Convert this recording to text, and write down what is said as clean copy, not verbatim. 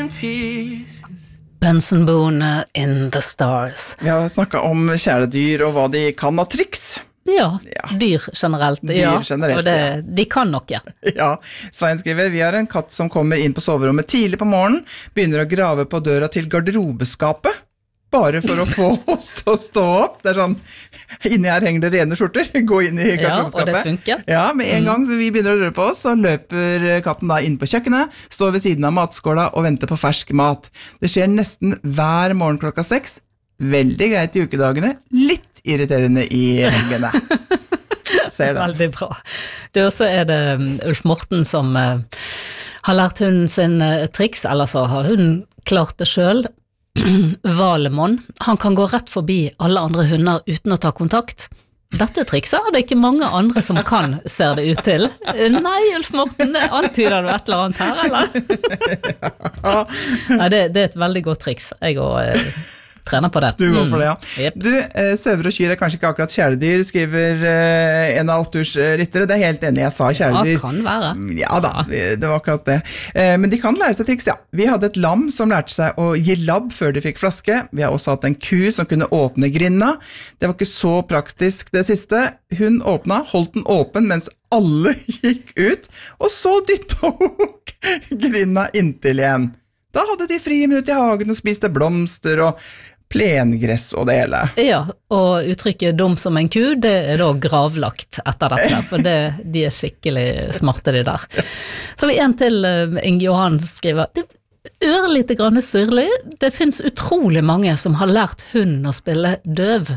Benson Boone in the Stars. Vi har snakket om kjæledyr og hva de kan av triks. Ja, dyr generelt. Dyr generelt, og de kan nok, ja. Ja, Svein skriver, vi har en katt som kommer inn på soverommet tidlig på morgenen, begynner å grave på døra til garderobeskapet, bare for å få oss til å stå opp. Det sånn, inni her henger det rene skjorter, gå inn i garderobeskapet. Ja, og det funker. Ja, med en gang så vi begynner å røre på oss, så løper katten da inn på kjøkkenet, står ved siden av matskåla og venter på fersk mat. Det skjer nesten hver morgen 6:00, veldig greit i ukedagene, litt irriterende i helgene. Ser det. Veldig bra. Så det Ulf Morten som har lært hunden sin triks, eller så har hunden klart det selv. Valemon, han kan gå rett forbi alle andre hunder uten å ta kontakt. Dette trikset er det ikke mange andre som kan, ser det ut til. Nei, Ulf Morten, antyder du et eller annet her, eller? Nei, det et veldig godt triks. Jeg trener på det. Du går for det, ja. Yep. Du, søver og kyr kanskje ikke akkurat kjæledyr, skriver en av 8-urs lyttere. Det helt enig, jeg sa kjæledyr. Ja, kan være. Ja da, det var akkurat det. Men de kan lære seg triks, ja. Vi hadde et lam som lærte seg å gi labb før de fikk flaske. Vi har også hatt en ku som kunne åpne grinda. Det var ikke så praktisk det siste. Hun åpna, holdt den åpen mens alle gikk ut, og så dyttet hun grinda inntil igjen. Da hadde de fri minutt i hagen og spiste blomster og plengress og det hele. Ja, og uttrykket dum som en ku, det da gravlagt etter dette, for de skikkelig smarte de der. Så har vi en til, Inge Johan skriver, det ørlite grann syrlig, det finnes utrolig mange som har lært hunden å spille døv.